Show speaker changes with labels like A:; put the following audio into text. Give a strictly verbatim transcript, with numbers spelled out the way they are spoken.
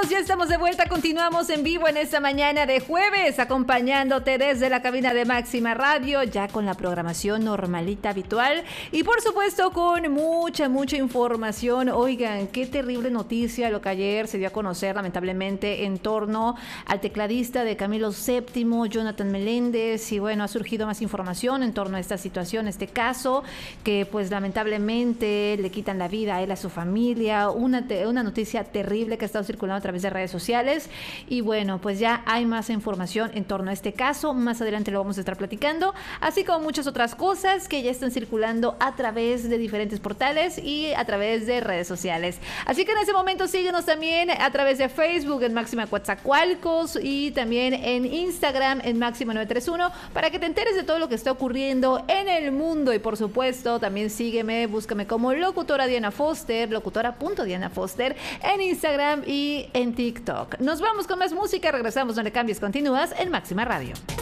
A: estamos, ya estamos de vuelta, continuamos en vivo en esta mañana de jueves, acompañándote desde la cabina de Máxima Radio, ya con la programación normalita, habitual, y por supuesto con mucha, mucha información. Oigan, qué terrible noticia lo que ayer se dio a conocer, lamentablemente, en torno al tecladista de Camilo séptimo, Jonathan Meléndez, y bueno, ha surgido más información en torno a esta situación, este caso, que pues lamentablemente le quitan la vida a él, a su familia, una, te- una noticia terrible que ha estado circulando a través de redes sociales. Y bueno, pues ya hay más información en torno a este caso. Más adelante lo vamos a estar platicando, así como muchas otras cosas que ya están circulando a través de diferentes portales y a través de redes sociales. Así que en ese momento síguenos también a través de Facebook en Máxima Coatzacoalcos y también en Instagram en Máxima nueve tres uno para que te enteres de todo lo que está ocurriendo en el mundo. Y por supuesto también sígueme, búscame como locutora Diana Foster, locutora.Diana Foster en Instagram y en TikTok. Nos vamos con más música, regresamos, no le cambies, continúas en Máxima Radio.